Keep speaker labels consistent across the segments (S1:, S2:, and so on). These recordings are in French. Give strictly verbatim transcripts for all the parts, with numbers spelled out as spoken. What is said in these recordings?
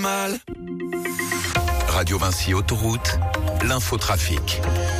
S1: Mal. Radio Vinci Autoroute, l'infotrafic.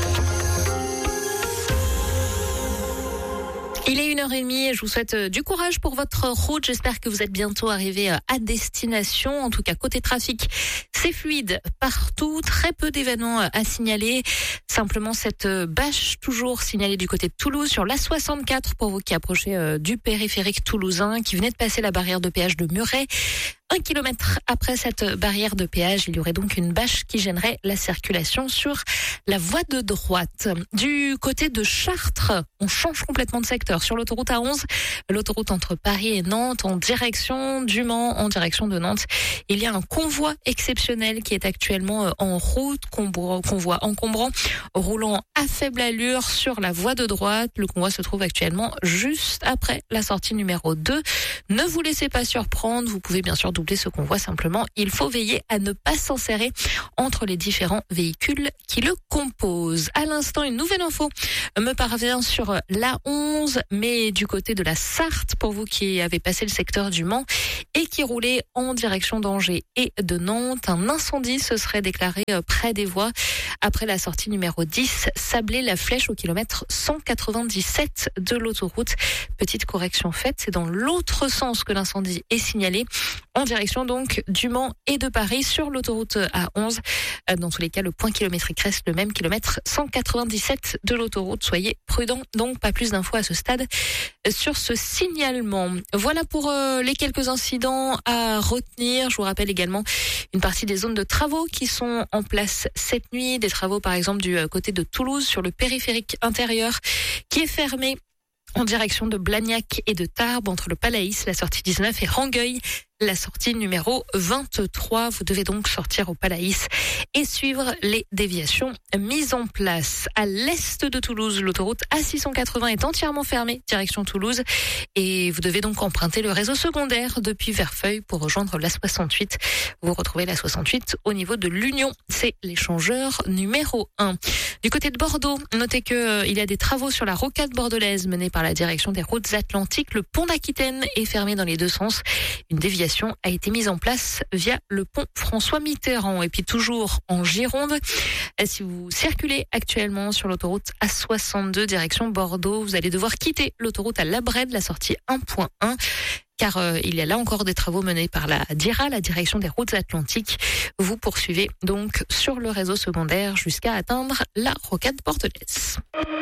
S2: Il est une heure trente et je vous souhaite du courage pour votre route. J'espère que vous êtes bientôt arrivés à destination. En tout cas, côté trafic, c'est fluide partout. Très peu d'événements à signaler. Simplement cette bâche toujours signalée du côté de Toulouse sur l'A soixante-quatre pour vous qui approchez du périphérique toulousain, qui venez de passer la barrière de péage de Muret. Un kilomètre après cette barrière de péage, il y aurait donc une bâche qui gênerait la circulation sur la voie de droite. Du côté de Chartres, on change complètement de secteur. Sur l'autoroute A onze, l'autoroute entre Paris et Nantes, en direction du Mans, en direction de Nantes, il y a un convoi exceptionnel qui est actuellement en route, convoi encombrant, roulant à faible allure sur la voie de droite. Le convoi se trouve actuellement juste après la sortie numéro deux. Ne vous laissez pas surprendre, vous pouvez bien sûr doubler ce convoi, simplement il faut veiller à ne pas s'enserrer entre les différents véhicules qui le composent. À l'instant, une nouvelle info me parvient sur l'A onze, mais du côté de la Sarthe, pour vous qui avez passé le secteur du Mans et qui roulez en direction d'Angers et de Nantes. Un incendie se serait déclaré près des voies après la sortie numéro dix, Sablé-la-Flèche au kilomètre cent quatre-vingt-dix-sept de l'autoroute. Petite correction faite, c'est dans l'autre sens que l'incendie est signalé, en direction donc du Mans et de Paris sur l'autoroute A onze. Dans tous les cas, le point kilométrique reste le même, kilomètre cent quatre-vingt-dix-sept de l'autoroute. Soyez prudents, donc pas plus d'infos à ce stade sur ce signalement. Voilà pour euh, les quelques incidents à retenir. Je vous rappelle également une partie des zones de travaux qui sont en place cette nuit. Des travaux par exemple du côté de Toulouse sur le périphérique intérieur qui est fermé en direction de Blagnac et de Tarbes, entre le Palaïs, la sortie dix-neuf, et Rangueil, la sortie numéro vingt-trois. Vous devez donc sortir au Palaïs et suivre les déviations mises en place. À l'est de Toulouse, l'autoroute A six cent quatre-vingts est entièrement fermée, direction Toulouse, et vous devez donc emprunter le réseau secondaire depuis Verfeuille pour rejoindre la soixante-huit. Vous retrouvez la soixante-huit au niveau de l'Union. C'est l'échangeur numéro un. Du côté de Bordeaux, notez que euh, il y a des travaux sur la rocade bordelaise menée par la direction des routes atlantiques. Le pont d'Aquitaine est fermé dans les deux sens. Une déviation a été mise en place via le pont François Mitterrand. Et puis toujours en Gironde, si vous circulez actuellement sur l'autoroute A soixante-deux direction Bordeaux, vous allez devoir quitter l'autoroute à Labrède, la sortie un point un. Car euh, il y a là encore des travaux menés par la DIRA, la direction des routes atlantiques. Vous poursuivez donc sur le réseau secondaire jusqu'à atteindre la rocade bordelaise.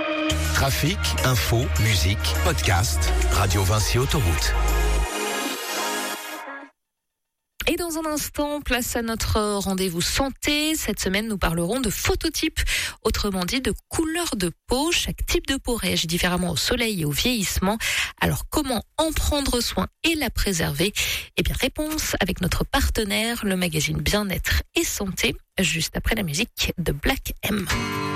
S1: Trafic, info, musique, podcast, Radio Vinci Autoroute.
S2: Et dans un instant, place à notre rendez-vous santé. Cette semaine, nous parlerons de phototype, autrement dit de couleur de peau. Chaque type de peau réagit différemment au soleil et au vieillissement. Alors, comment en prendre soin et la préserver? Eh bien, réponse avec notre partenaire, le magazine Bien-être et Santé, juste après la musique de Black M.